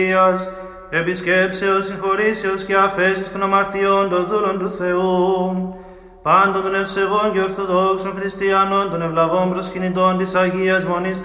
επισκέψεως, συγχωρήσεως και αφέσεως των αμαρτιών των δούλων του Θεού, πάντων των ευσεβών και ορθοδόξων χριστιανών, των ευλαβών προσκυνητών της Αγίας Μονής